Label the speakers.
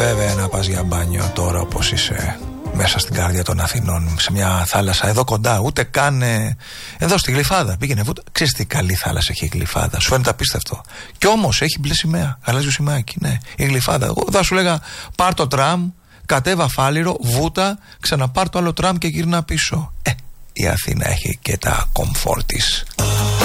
Speaker 1: Βέβαια να πας για μπάνιο τώρα όπως είσαι μέσα στην καρδιά των Αθηνών, σε μια θάλασσα εδώ κοντά, ούτε καν εδώ στη Γλυφάδα. Πήγαινε βούτα. Ξέρεις τι καλή θάλασσα έχει η Γλυφάδα. Σου φαίνεται απίστευτο. Κι όμως έχει μπλε σημαία. Γαλάζιο σημαίακι. Ναι, η Γλυφάδα. Εγώ θα σου λέγα πάρ το τραμ, κατέβα Φάληρο, βούτα, ξαναπάρ το άλλο τραμ και γύρνα πίσω. Η Αθήνα έχει και τα κομφόρ της.